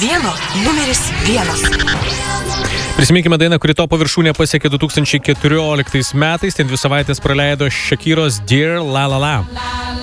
naujienų numeris 1. Prisiminkime dainą, kuri topo viršūnę pasiekė 2014 metais. Ten 2 savaitės praleido Shakiros Dear La La La.